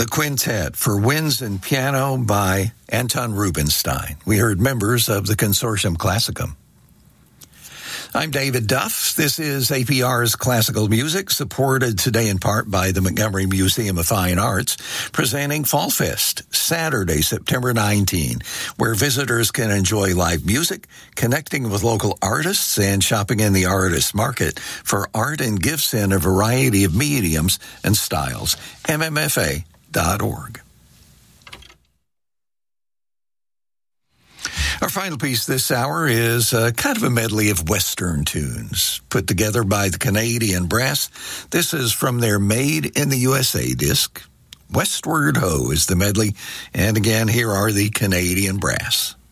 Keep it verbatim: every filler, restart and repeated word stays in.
The Quintet for Winds and Piano by Anton Rubinstein. We heard members of the Consortium Classicum. I'm David Duff. This is A P R's Classical Music, supported today in part by the Montgomery Museum of Fine Arts, presenting Fall Fest, Saturday, September nineteenth, where visitors can enjoy live music, connecting with local artists, and shopping in the artist market for art and gifts in a variety of mediums and styles. M M F A dot org. Our final piece this hour is uh, kind of a medley of Western tunes put together by the Canadian Brass. This is from their Made in the U S A disc. Westward Ho is the medley. And again, here are the Canadian Brass.